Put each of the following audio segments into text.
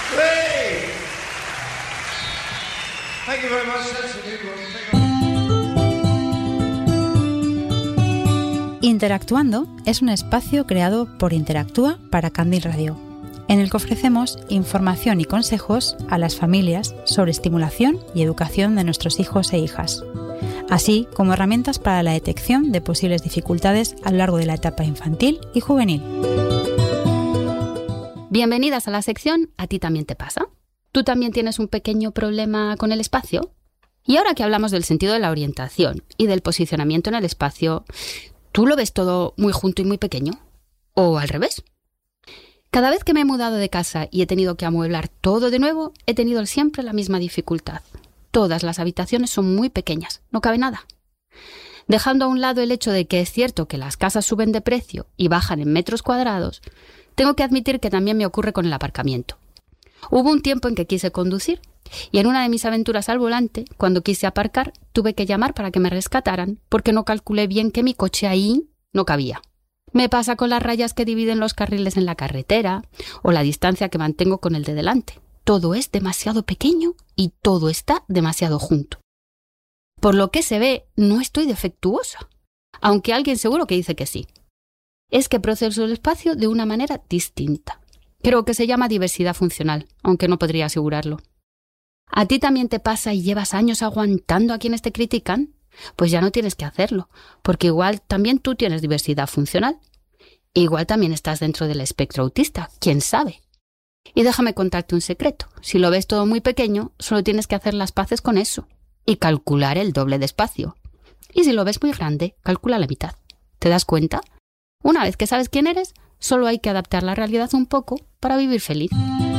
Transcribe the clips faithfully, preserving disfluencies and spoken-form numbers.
Hey! Thank you very much. That's a good one. Interactuando es un espacio creado por Interactúa para Candil Radio, en el que ofrecemos información y consejos a las familias sobre estimulación y educación de nuestros hijos e hijas, así como herramientas para la detección de posibles dificultades a lo largo de la etapa infantil y juvenil. Bienvenidas a la sección ¿A ti también te pasa? ¿Tú también tienes un pequeño problema con el espacio? Y ahora que hablamos del sentido de la orientación y del posicionamiento en el espacio, ¿tú lo ves todo muy junto y muy pequeño? ¿O al revés? Cada vez que me he mudado de casa y he tenido que amueblar todo de nuevo, he tenido siempre la misma dificultad. Todas las habitaciones son muy pequeñas, no cabe nada. Dejando a un lado el hecho de que es cierto que las casas suben de precio y bajan en metros cuadrados, tengo que admitir que también me ocurre con el aparcamiento. Hubo un tiempo en que quise conducir y en una de mis aventuras al volante, cuando quise aparcar, tuve que llamar para que me rescataran porque no calculé bien que mi coche ahí no cabía. Me pasa con las rayas que dividen los carriles en la carretera o la distancia que mantengo con el de delante. Todo es demasiado pequeño y todo está demasiado junto. Por lo que se ve, no estoy defectuosa, aunque alguien seguro que dice que sí. Es que proceso el espacio de una manera distinta. Creo que se llama diversidad funcional, aunque no podría asegurarlo. ¿A ti también te pasa y llevas años aguantando a quienes te critican? Pues ya no tienes que hacerlo, porque igual también tú tienes diversidad funcional. Igual también estás dentro del espectro autista, quién sabe. Y déjame contarte un secreto. Si lo ves todo muy pequeño, solo tienes que hacer las paces con eso y calcular el doble de espacio. Y si lo ves muy grande, calcula la mitad. ¿Te das cuenta? Una vez que sabes quién eres, solo hay que adaptar la realidad un poco para vivir feliz.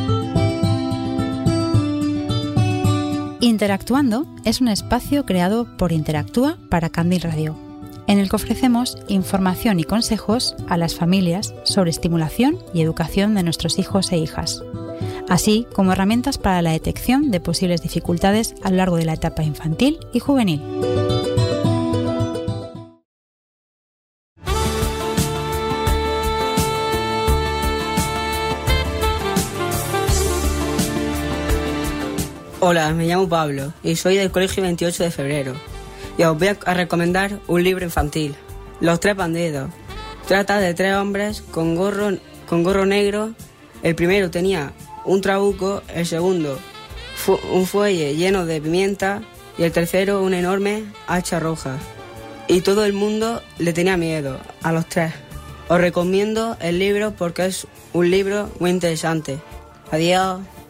Interactuando es un espacio creado por Interactúa para Candil Radio, en el que ofrecemos información y consejos a las familias sobre estimulación y educación de nuestros hijos e hijas, así como herramientas para la detección de posibles dificultades a lo largo de la etapa infantil y juvenil. Hola, me llamo Pablo y soy del Colegio veintiocho de febrero y os voy a recomendar un libro infantil, Los tres bandidos. Trata de tres hombres con gorro, con gorro negro. El primero tenía un trabuco, el segundo fu- un fuelle lleno de pimienta y el tercero una enorme hacha roja. Y todo el mundo le tenía miedo a los tres. Os recomiendo el libro porque es un libro muy interesante. Adiós.